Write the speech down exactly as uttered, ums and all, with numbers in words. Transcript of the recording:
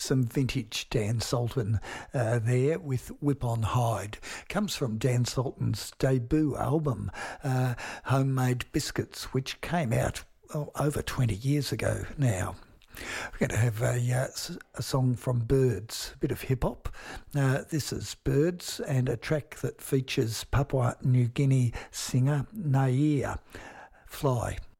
some vintage Dan Sultan uh, there with Whip on Hide. Comes from Dan Sultan's debut album, uh, Homemade Biscuits, which came out oh, over twenty years ago now. We're going to have a, uh, a song from Birds, a bit of hip-hop. Uh, this is Birds, and a track that features Papua New Guinea singer Nair. Fly.